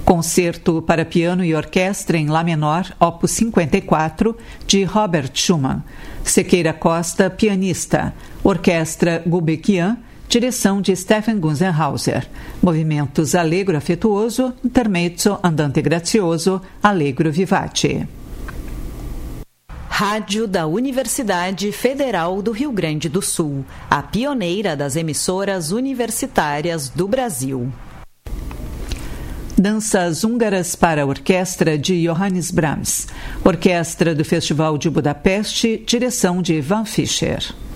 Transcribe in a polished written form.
Concerto para piano e orquestra em Lá menor, opus 54, de Robert Schumann. Sequeira Costa, pianista. Orquestra Gulbenkian, direção de Stephen Gunzenhauser. Movimentos allegro afetuoso, intermezzo andante grazioso, allegro vivace. Rádio da Universidade Federal do Rio Grande do Sul, a pioneira das emissoras universitárias do Brasil. Danças húngaras para a orquestra de Johannes Brahms. Orquestra do Festival de Budapeste, direção de Ivan Fischer.